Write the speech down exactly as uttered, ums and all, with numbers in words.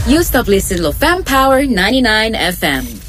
You stop listening to Fem Power ninety-nine F M.